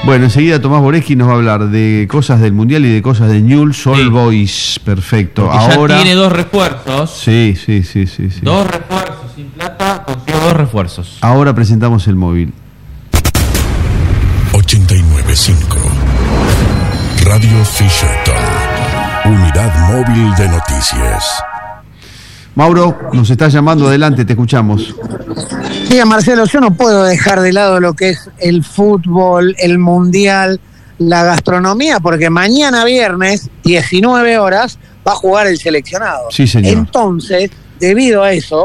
Bueno, enseguida Tomás Boreschi nos va a hablar de cosas del Mundial y de cosas de Newell's Old Boys. Perfecto. Porque ahora ya tiene 2 refuerzos. Sí. 2 refuerzos. Sin plata consiguió 2 refuerzos. Ahora presentamos el móvil. 89.5 Radio Fisherton, unidad móvil de noticias. Mauro, nos está llamando, adelante, te escuchamos. Mira, Marcelo, yo no puedo dejar de lado lo que es el fútbol, el mundial, la gastronomía, porque mañana viernes, 19 horas, va a jugar el seleccionado. Sí, señor. Entonces, debido a eso,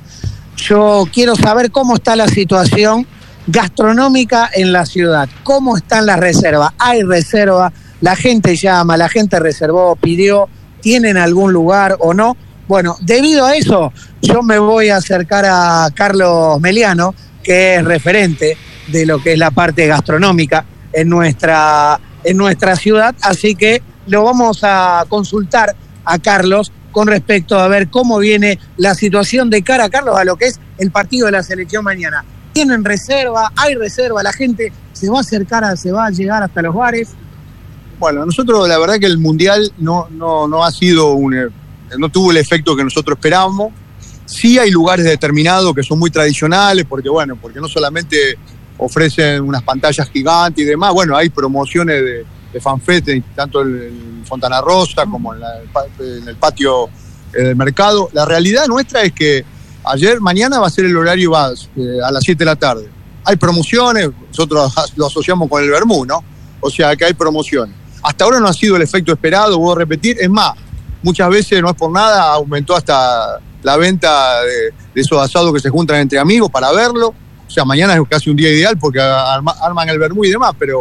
yo quiero saber cómo está la situación gastronómica en la ciudad, cómo están las reservas. ¿Hay reserva? La gente llama, la gente reservó, pidió, ¿tienen algún lugar o no? Bueno, debido a eso, yo me voy a acercar a Carlos Meliano, que es referente de lo que es la parte gastronómica en nuestra ciudad, así que lo vamos a consultar a Carlos con respecto a ver cómo viene la situación de cara, Carlos, a lo que es el partido de la selección mañana. ¿Tienen reserva? ¿Hay reserva? ¿La gente se va a acercar, se va a llegar hasta los bares? Bueno, nosotros la verdad que el Mundial no ha sido no tuvo el efecto que nosotros esperábamos. Sí hay lugares determinados que son muy tradicionales, porque no solamente ofrecen unas pantallas gigantes y demás, hay promociones de fanfest, tanto en Fontana Rosa como en el patio del mercado. La realidad nuestra es que mañana va a ser el horario a las 7 de la tarde. Hay promociones, nosotros lo asociamos con el vermú, ¿no? O sea que hay promociones. Hasta ahora no ha sido el efecto esperado, voy a repetir, es más, muchas veces no es por nada, aumentó hasta la venta de esos asados que se juntan entre amigos para verlo. O sea, mañana es casi un día ideal porque arman el vermú y demás, pero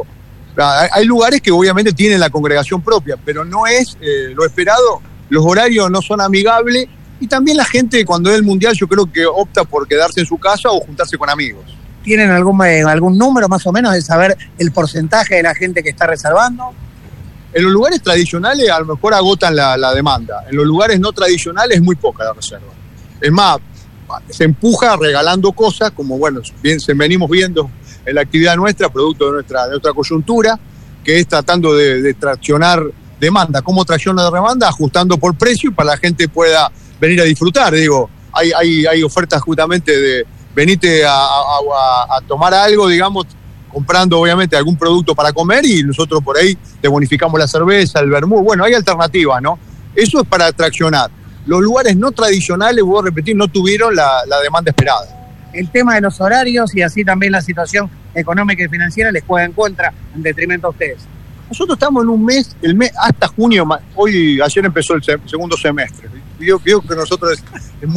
hay lugares que obviamente tienen la congregación propia, pero no es lo esperado, los horarios no son amigables y también la gente cuando es el Mundial yo creo que opta por quedarse en su casa o juntarse con amigos. ¿Tienen algún número más o menos de saber el porcentaje de la gente que está reservando? En los lugares tradicionales a lo mejor agotan la demanda. En los lugares no tradicionales es muy poca la reserva. Es más, se empuja regalando cosas, como venimos viendo en la actividad nuestra, producto de nuestra coyuntura, que es tratando de traccionar demanda. ¿Cómo tracciona la demanda? Ajustando por precio y para la gente pueda venir a disfrutar. Digo, hay ofertas justamente de venite a tomar algo, digamos, comprando obviamente algún producto para comer y nosotros por ahí te bonificamos la cerveza, el vermú. Hay alternativas, ¿no? Eso es para atraccionar. Los lugares no tradicionales, voy a repetir, no tuvieron la demanda esperada. El tema de los horarios y así también la situación económica y financiera les juega en contra, en detrimento a ustedes. Nosotros estamos en un mes, el mes hasta junio, ayer empezó el segundo semestre. Vio que nosotros es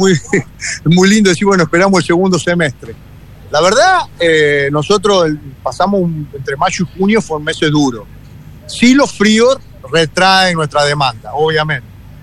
muy lindo decir, esperamos el segundo semestre. La verdad, nosotros pasamos entre mayo y junio, fueron meses duros. Sí, los fríos retraen nuestra demanda, obviamente.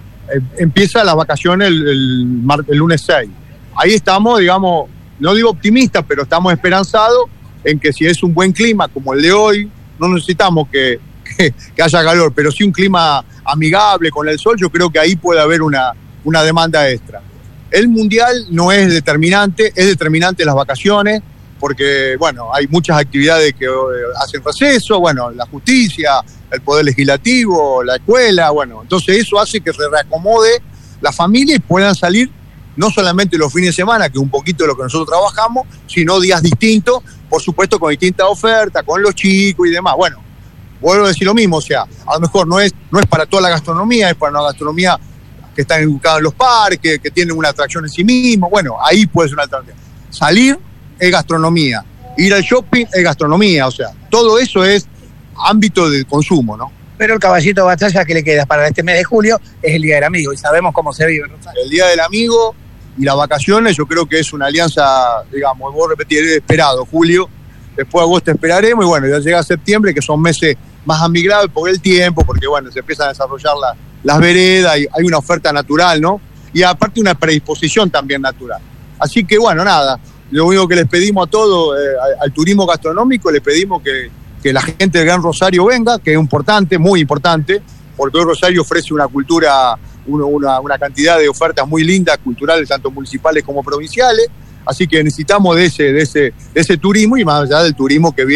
Empieza las vacaciones el lunes 6. Ahí estamos, digamos, no digo optimistas, pero estamos esperanzados en que si es un buen clima como el de hoy, no necesitamos que haya calor, pero sí un clima amigable con el sol, yo creo que ahí puede haber una demanda extra. El Mundial no es determinante, es determinante las vacaciones, porque, hay muchas actividades que hacen receso, la justicia, el Poder Legislativo, la escuela, entonces eso hace que se reacomode la familia y puedan salir no solamente los fines de semana, que es un poquito de lo que nosotros trabajamos, sino días distintos, por supuesto con distintas ofertas, con los chicos y demás. Vuelvo a decir lo mismo, o sea, a lo mejor no es para toda la gastronomía, es para una gastronomía que están educados en los parques, que tienen una atracción en sí mismo, ahí puede ser una alternativa. Salir es gastronomía, ir al shopping es gastronomía, o sea, todo eso es ámbito de consumo, ¿no? Pero el caballito de batalla que le queda para este mes de julio es el Día del Amigo y sabemos cómo se vive, Rosario. El Día del Amigo y las vacaciones yo creo que es una alianza, digamos, voy a repetir, esperado, julio, después de agosto esperaremos y ya llega septiembre, que son meses más amigables por el tiempo, porque se empiezan a desarrollar las veredas y hay una oferta natural, ¿no? Y aparte una predisposición también natural. Así que nada, lo único que les pedimos a todos, al turismo gastronómico, les pedimos que la gente del Gran Rosario venga, que es importante, muy importante, porque hoy Rosario ofrece una cultura, una cantidad de ofertas muy lindas, culturales, tanto municipales como provinciales, así que necesitamos de ese turismo y más allá del turismo que viene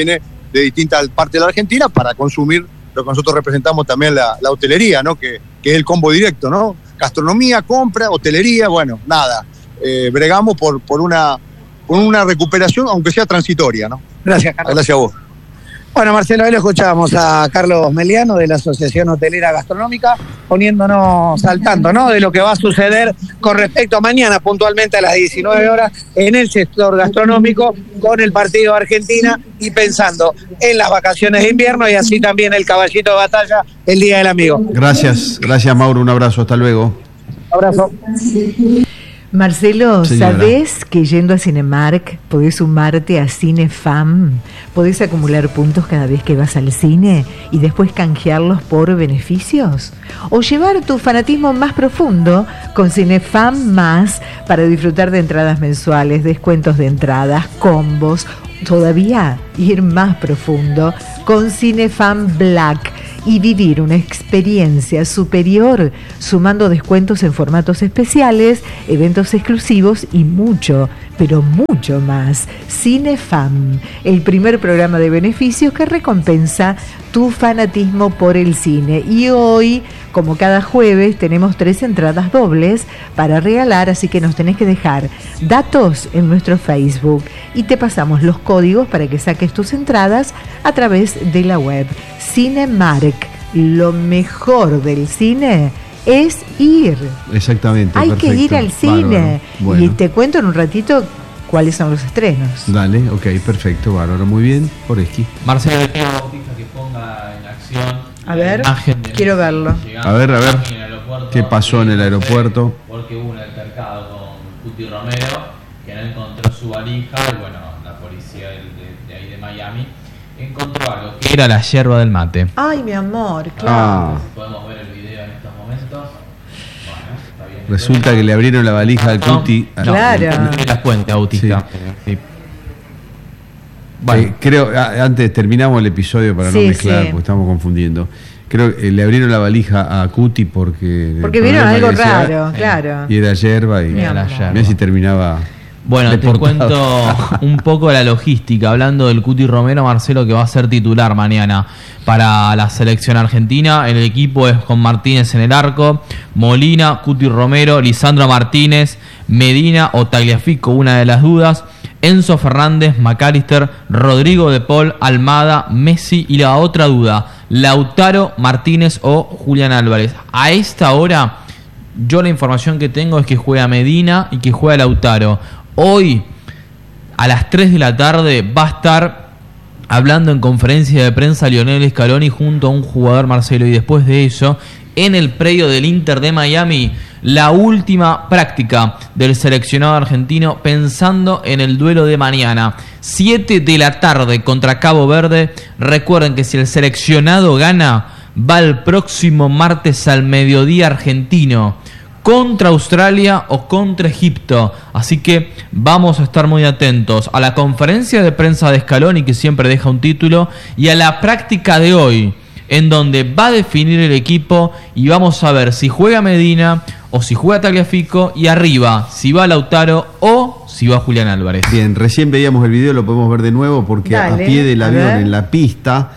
de distintas partes de la Argentina para consumir lo que nosotros representamos también la hotelería, ¿no? Que es el combo directo, ¿no? Gastronomía, compra, hotelería, bueno, nada. Bregamos por una recuperación, aunque sea transitoria, ¿no? Gracias, Carlos. Gracias a vos. Bueno, Marcelo, ahí lo escuchábamos a Carlos Meliano de la Asociación Hotelera Gastronómica, poniéndonos al tanto, ¿no?, de lo que va a suceder con respecto a mañana, puntualmente a las 19 horas, en el sector gastronómico, con el partido de Argentina y pensando en las vacaciones de invierno y así también el caballito de batalla el Día del Amigo. Gracias, Mauro, un abrazo, hasta luego. Un abrazo. Marcelo, Señora. ¿sabés que yendo a Cinemark podés sumarte a Cinefam? Podés acumular puntos cada vez que vas al cine y después canjearlos por beneficios. O llevar tu fanatismo más profundo con Cinefam Más para disfrutar de entradas mensuales, descuentos de entradas, combos. Todavía ir más profundo con Cinefam Black y vivir una experiencia superior, sumando descuentos en formatos especiales, eventos exclusivos y mucho, pero mucho más. Cinefam, el primer programa de beneficios que recompensa tu fanatismo por el cine. Y hoy, como cada jueves, tenemos 3 entradas dobles para regalar, así que nos tenés que dejar datos en nuestro Facebook y te pasamos los códigos para que saques tus entradas a través de la web. Cinemark, lo mejor del cine es ir. Exactamente. Hay perfecto. que ir al cine. Bárbaro. Bueno. Y te cuento en un ratito cuáles son los estrenos. Dale, ok, perfecto, bárbaro, muy bien, Oreski. Marcelo le pido a Bautista que ponga en acción A ver, la imagen de quiero verlo. llegando A ver, en el aeropuerto, ¿qué pasó en el aeropuerto? Porque hubo un altercado con Cuti Romero, que no encontró su valija, y bueno, la policía de ahí de Miami encontró algo que era la yerba del mate. Ay, mi amor, claro. Ah, Podemos ver el video en estos momentos. Bueno, está bien. resulta que le abrieron la valija al Cuti. Claro. No las cuente, Bautista. Sí. Bueno, creo, antes terminamos el episodio para no Sí, mezclar, sí. porque estamos confundiendo. Creo que le abrieron la valija a Cuti porque el Porque vieron problema algo que decía, raro, claro. y era yerba y Mi amor. mirá si terminaba. Bueno, te deportado. cuento un poco la logística, hablando del Cuti Romero, Marcelo, que va a ser titular mañana para la selección argentina. El equipo es con Martínez en el arco, Molina, Cuti Romero, Lisandro Martínez, Medina o Tagliafico, una de las dudas, Enzo Fernández, McAllister, Rodrigo de Paul, Almada, Messi y la otra duda, Lautaro Martínez o Julián Álvarez. A esta hora, yo la información que tengo es que juega Medina y que juega Lautaro. Hoy, a las 3 de la tarde, va a estar hablando en conferencia de prensa Lionel Scaloni junto a un jugador, Marcelo, y después de eso, en el predio del Inter de Miami, la última práctica del seleccionado argentino pensando en el duelo de mañana. 7 de la tarde contra Cabo Verde. Recuerden que si el seleccionado gana, va el próximo martes al mediodía argentino contra Australia o contra Egipto. Así que vamos a estar muy atentos a la conferencia de prensa de Scaloni, que siempre deja un título, y a la práctica de hoy, en donde va a definir el equipo y vamos a ver si juega Medina o si juega Tagliafico, y arriba si va Lautaro o si va Julián Álvarez. Bien, recién veíamos el video, lo podemos ver de nuevo porque Dale, a pie del a avión ver. en la pista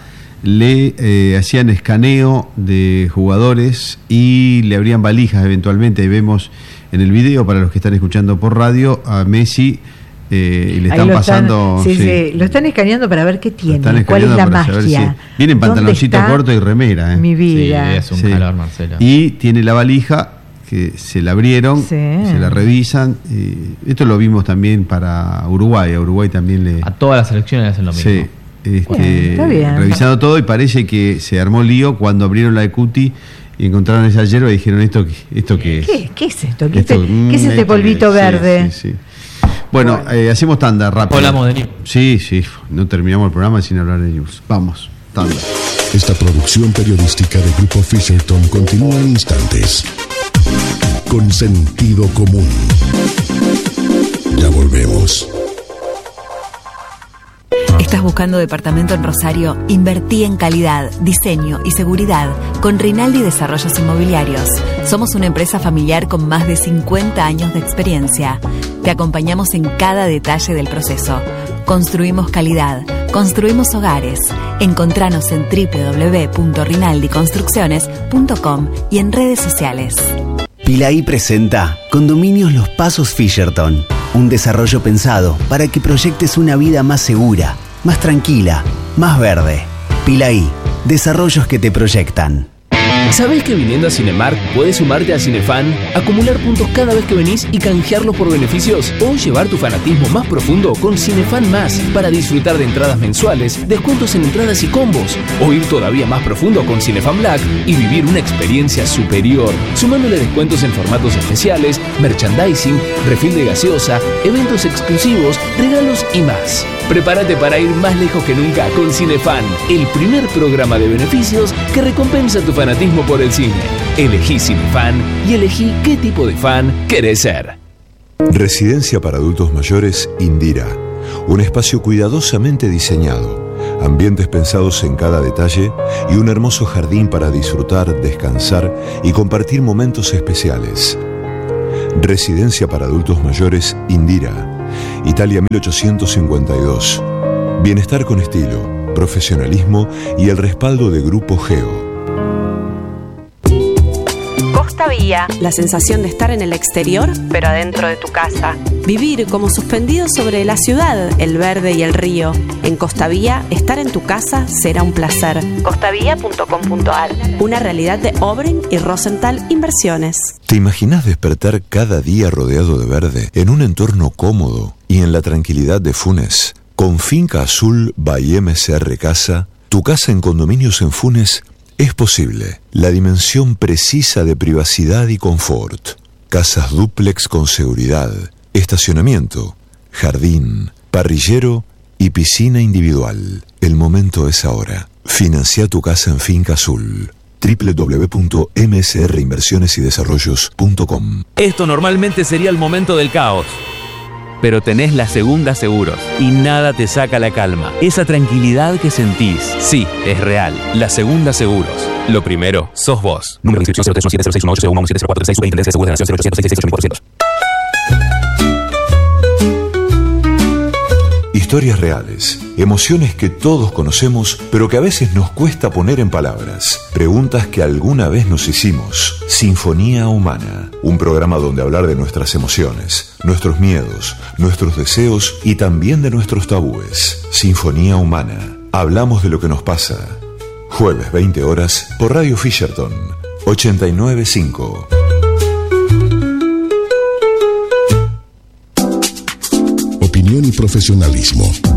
le hacían escaneo de jugadores y le abrían valijas eventualmente. Ahí vemos en el video, para los que están escuchando por radio, a Messi y le Ahí están lo pasando. sí, lo están escaneando para ver qué Lo tiene, están cuál es la escaneando para saber magia. si- Viene en ¿Dónde pantaloncito está corto y remera. Mi Sí, vida. es un Sí. calor, Marcelo. Y tiene la valija que se la abrieron, Sí. se la revisan. Y esto lo vimos también para Uruguay. A Uruguay también le. A todas las selecciones le hacen lo mismo. Sí, Bien, está bien. revisando todo, y parece que se armó lío cuando abrieron la de Cuti y encontraron esa yerba y dijeron esto qué es. ¿Qué es esto? ¿Qué, Esto, ¿qué es este esto polvito que- sí, verde? sí, sí. Bueno, hacemos tanda rápido. Hablamos de news. Sí, no terminamos el programa sin hablar de news. Vamos, tanda. Esta producción periodística de Grupo Fisherton continúa en instantes. Con sentido común. Ya volvemos. ¿Estás buscando departamento en Rosario? Invertí en calidad, diseño y seguridad con Rinaldi Desarrollos Inmobiliarios. Somos una empresa familiar con más de 50 años de experiencia. Te acompañamos en cada detalle del proceso. Construimos calidad, Construimos hogares. Encontranos en www.rinaldiconstrucciones.com y en redes sociales. Pilaí presenta Condominios Los Pasos Fisherton, un desarrollo pensado para que proyectes una vida más segura, más tranquila, más verde. Pilaí, desarrollos que te proyectan. ¿Sabés que viniendo a Cinemark puedes sumarte a Cinefan, acumular puntos cada vez que venís y canjearlos por beneficios? O llevar tu fanatismo más profundo con Cinefan Más para disfrutar de entradas mensuales, descuentos en entradas y combos. O ir todavía más profundo con Cinefan Black y vivir una experiencia superior, sumándole descuentos en formatos especiales, merchandising, refil de gaseosa, eventos exclusivos, regalos y más. Prepárate para ir más lejos que nunca con Cinefan, el primer programa de beneficios que recompensa tu fanatismo por el cine. Elegí Cinefan y elegí qué tipo de fan querés ser. Residencia para adultos mayores Indira. Un espacio cuidadosamente diseñado, ambientes pensados en cada detalle y un hermoso jardín para disfrutar, descansar y compartir momentos especiales. Residencia para adultos mayores Indira. Italia 1852. Bienestar con estilo, profesionalismo y el respaldo de Grupo Geo. Costa Vía, la sensación de estar en el exterior, pero adentro de tu casa. Vivir como suspendido sobre la ciudad, el verde y el río. En Costa Vía, estar en tu casa será un placer. costavía.com.ar, una realidad de Obren y Rosenthal Inversiones. ¿Te imaginas despertar cada día rodeado de verde, en un entorno cómodo y en la tranquilidad de Funes? Con Finca Azul by MCR Casa, tu casa en condominios en Funes es posible. La dimensión precisa de privacidad y confort. Casas dúplex con seguridad, estacionamiento, jardín, parrillero y piscina individual. El momento es ahora. Financia tu casa en Finca Azul. www.msrinversionesydesarrollos.com. Esto normalmente sería el momento del caos, pero tenés la Segunda Seguros y nada te saca la calma. Esa tranquilidad que sentís, sí, es real. La Segunda Seguros. Lo primero, sos vos. Número de inscripción 0317061801170436, Superintendencia de Seguros de la Nación 0800 Historias reales, emociones que todos conocemos, pero que a veces nos cuesta poner en palabras. Preguntas que alguna vez nos hicimos. Sinfonía Humana, un programa donde hablar de nuestras emociones, nuestros miedos, nuestros deseos y también de nuestros tabúes. Sinfonía Humana, hablamos de lo que nos pasa. Jueves 20 horas por Radio Fisherton 89.5. Opinión y profesionalismo.